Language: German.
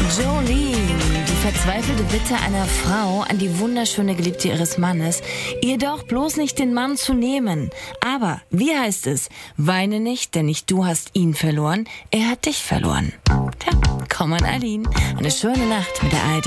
Jolene, die verzweifelte Bitte einer Frau an die wunderschöne Geliebte ihres Mannes, ihr doch bloß nicht den Mann zu nehmen. Aber, wie heißt es? Weine nicht, denn nicht du hast ihn verloren, er hat dich verloren. Tja, komm an Aline. Eine schöne Nacht mit der ARD.